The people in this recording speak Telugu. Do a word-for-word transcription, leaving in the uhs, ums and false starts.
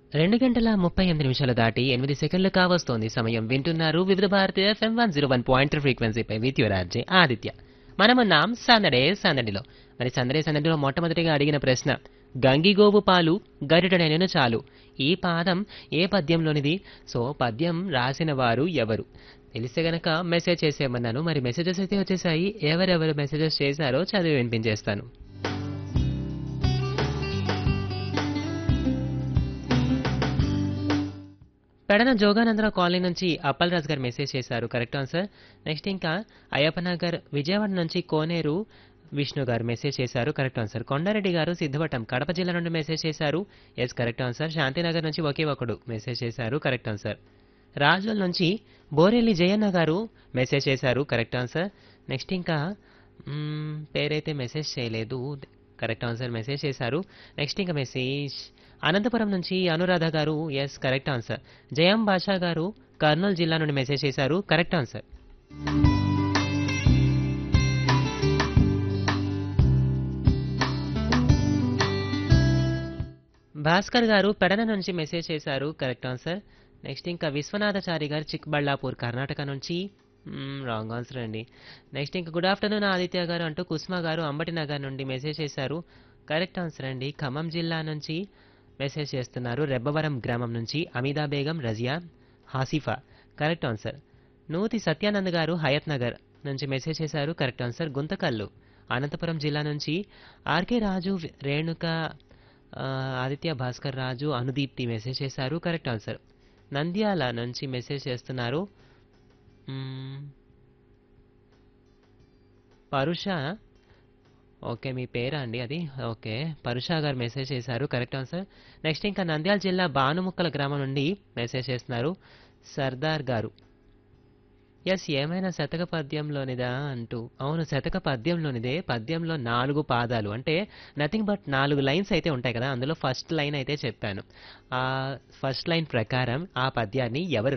రెండు గంటల ముప్పై ఎనిమిది నిమిషాలు దాటి ఎనిమిది సెకండ్లు కావస్తోంది సమయం. వింటున్నారు వివిధ Bharati FM one zero one point ఫ్రీక్వెన్సీపై with your RJ Aditya. మనమున్నాం సందడే సందడిలో. మరి సందడే సందడిలో మొట్టమొదటిగా అడిగిన ప్రశ్న గంగిగోవు పాలు గరిటెడైనను చాలు. ఈ పాదం ఏ పద్యంలోనిది? సో పద్యం రాసిన వారు ఎవరు తెలిస్తే గనక మెసేజ్ చేసేయమన్నాను. మరి మెసేజెస్ అయితే వచ్చేసాయి. ఎవరెవరు మెసేజెస్ చేశారో చదివి వినిపించేస్తాను. పెడన జోగానందరావు కాలనీ నుంచి అప్పలరాజు గారు మెసేజ్ చేశారు. Correct answer. నెక్స్ట్ ఇంకా అయ్యప్పనగర్ విజయవాడ నుంచి కోనేరు విష్ణు గారు మెసేజ్ చేశారు. Correct answer. కొండారెడ్డి గారు సిద్ధవటం కడప జిల్లా నుండి మెసేజ్ చేశారు. Yes correct answer. శాంతినగర్ నుంచి ఒకే ఒకడు మెసేజ్ చేశారు. Correct answer. రాజోల్ నుంచి బోరెల్లి జయన్న గారు మెసేజ్ చేశారు. Correct answer. నెక్స్ట్ ఇంకా మ్మ్, పేరైతే మెసేజ్ చేయలేదు. కరెక్ట్ ఆన్సర్ మెసేజ్ చేశారు. నెక్స్ట్ ఇంకా మెసేజ్ అనంతపురం నుంచి అనురాధ గారు ఎస్ కరెక్ట్ ఆన్సర్. జయం బాషా గారు కర్నూలు జిల్లా నుండి మెసేజ్ చేశారు. Correct answer. భాస్కర్ గారు పెడన నుంచి మెసేజ్ చేశారు. Correct answer. నెక్స్ట్ ఇంకా విశ్వనాథచారి గారు చిక్బళ్ళాపూర్ కర్ణాటక నుంచి రాంగ్ ఆన్సర్ అండి. నెక్స్ట్ ఇంకా గుడ్ ఆఫ్టర్నూన్ ఆదిత్య గారు అంటూ కుస్మా గారు అంబటి నగర్ నుండి మెసేజ్ చేశారు. కరెక్ట్ ఆన్సర్ అండి. ఖమ్మం జిల్లా నుంచి మెసేజ్ చేస్తున్నారు. రెబ్బవరం గ్రామం నుంచి అమీదా బేగం రజియా హాసిఫా. Correct answer. నూతి సత్యానంద్ గారు హయత్ నగర్ నుంచి మెసేజ్ చేశారు. Correct answer. గుంతకల్లు అనంతపురం జిల్లా నుంచి ఆర్కే రాజు రేణుక ఆ, ఆదిత్య భాస్కర్ రాజు అనుదీప్తి మెసేజ్ చేశారు. Correct answer. నంద్యాల నుంచి మెసేజ్ చేస్తున్నారు. మ్మ్, పరుష ఓకే మీ పేరా అండి అది? ఓకే పరుషా గారు మెసేజ్ చేశారు. Correct answer. నెక్స్ట్ ఇంకా నంద్యాల జిల్లా బానుముక్కల గ్రామం నుండి మెసేజ్ చేస్తున్నారు సర్దార్ గారు. ఎస్ ఏమైనా శతక పద్యంలోనిదా అంటూ అవును శతక పద్యంలోనిదే. పద్యంలో నాలుగు పాదాలు అంటే నథింగ్ బట్ నాలుగు లైన్స్ అయితే ఉంటాయి కదా. అందులో ఫస్ట్ లైన్ అయితే చెప్పాను. ఆ ఫస్ట్ లైన్ ప్రకారం ఆ పద్యాన్ని ఎవరు